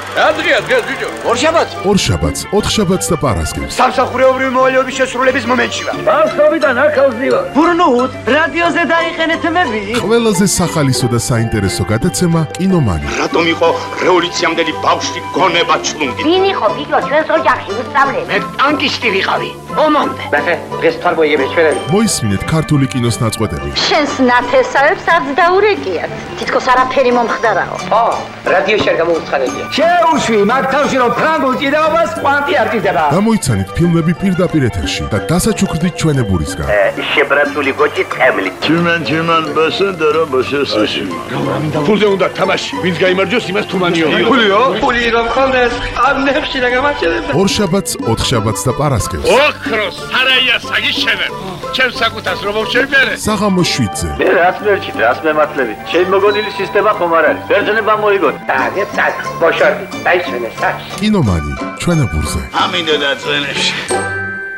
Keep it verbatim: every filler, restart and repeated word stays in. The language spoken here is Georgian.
Adria, დღეს ბიჭო. ორშაბათს. ორშაბათს, ოთხშაბათს და პარასკევს. სამსახურეობრივი მოვალეობის შესრულების მომენტშია. ბავშვობიდან აქავს დივა. ბურნუთ, რადიოზე დაიხენეთ მები. ყველაზე სახალისო და საინტერესო გადაცემა კინომანი. რატომ იყო რევოლუციამდელი ბავშვი გონება ჩლუნგი? ვინ იყო ფიქრო ჩვენს ოჯახში უსწავლე? მე ტანკისტი ვიყავი. ომამდე. ნახე, დღეს თვალმოიგებს ჩვენები. მოისმინეთ ქართული კინოს ნაწყვეტები. შენს ნათესავებს არც დაურეკიათ. თითქოს არაფერი მომხდარაო. ო, რადიოში არ გამოუცხადებია. შეუშვი მაგ თავში რომ ფრანგულ ჭიდაობას კვანტი არ ჭირდება. გამოიცანით ფილმები პირდაპირ ეთერში და დასაჩუქრდით ჩვენებურისგან. შებრაცული გოჭი წემლი. Чиман, чиман, басендера, басесაში. ფულზე უნდა თამაში. ვინც გაიმარჯვოს, იმას თუმანიო. ფულიო? ფული რომ ხონდეს, ამნებში რა გამარჯვება. ორშაბათს, ოთხშაბათს და პარასკევს. ოქროს სარაია საგიშენებ. ჩემს საკუთას რომ მოვშერბერე. საღამოს შვიდზე. მე რაც მერჩით, რაც მემართლებით. ჩემი მოგონილი სისტემა ხომ არ არის. ბერძნება მოიგოთ. დაგე წაკ, ბოშორდი, დაიჩვენე საჩ. კინომანი ჩვენებურზე. ამინდა და წვენებში.